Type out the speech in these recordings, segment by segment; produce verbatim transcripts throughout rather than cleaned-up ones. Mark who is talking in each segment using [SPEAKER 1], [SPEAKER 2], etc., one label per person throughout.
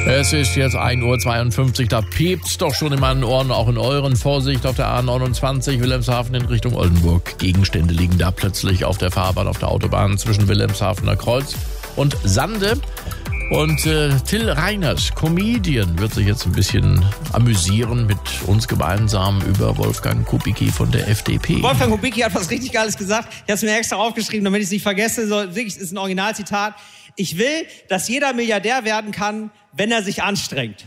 [SPEAKER 1] Es ist jetzt ein Uhr zweiundfünfzig, da piept's doch schon in meinen Ohren, auch in euren. Vorsicht auf der A neunundzwanzig, Wilhelmshaven in Richtung Oldenburg. Gegenstände liegen da plötzlich auf der Fahrbahn, auf der Autobahn zwischen Wilhelmshavener Kreuz und Sande. Und äh, Till Reiners, Comedian, wird sich jetzt ein bisschen amüsieren mit uns gemeinsam über Wolfgang Kubicki von der F D P.
[SPEAKER 2] Wolfgang Kubicki hat was richtig Geiles gesagt. Ich habe es mir extra aufgeschrieben, damit ich es nicht vergesse. So, wirklich, ist ein Originalzitat. Ich will, dass jeder Milliardär werden kann, wenn er sich anstrengt.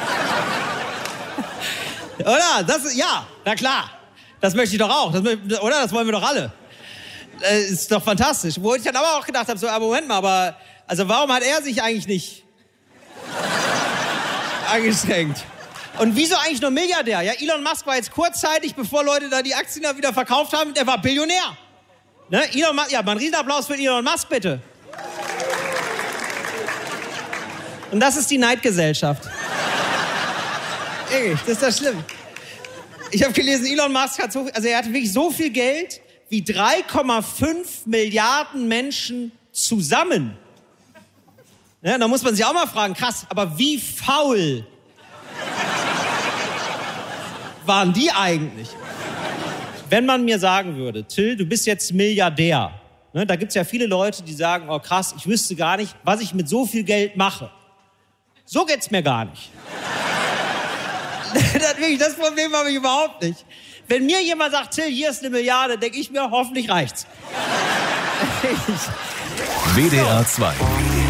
[SPEAKER 2] Oder? Das, ja, na klar. Das möchte ich doch auch. Das, oder? Das wollen wir doch alle. Das ist doch fantastisch. Wo ich dann aber auch gedacht habe, so, aber Moment mal, aber also warum hat er sich eigentlich nicht angestrengt? Und wieso eigentlich nur Milliardär? Ja, Elon Musk war jetzt kurzzeitig, bevor Leute da die Aktien da wieder verkauft haben, der war Billionär. Ne? Elon Musk, ja, mal einen Riesenapplaus für Elon Musk, bitte. Und das ist die Neidgesellschaft. Ehrlich, das ist das schlimm. Ich habe gelesen, Elon Musk hat so, also er hat wirklich so viel Geld wie drei Komma fünf Milliarden Menschen zusammen. Ja, da muss man sich auch mal fragen, krass, aber wie faul waren die eigentlich? Wenn man mir sagen würde, Till, du bist jetzt Milliardär. Ne, da gibt's ja viele Leute, die sagen, oh krass, ich wüsste gar nicht, was ich mit so viel Geld mache. So geht's mir gar nicht. das, wirklich, das Problem habe ich überhaupt nicht. Wenn mir jemand sagt, Till, hier ist eine Milliarde, denke ich mir, hoffentlich reicht's.
[SPEAKER 3] W D R zwei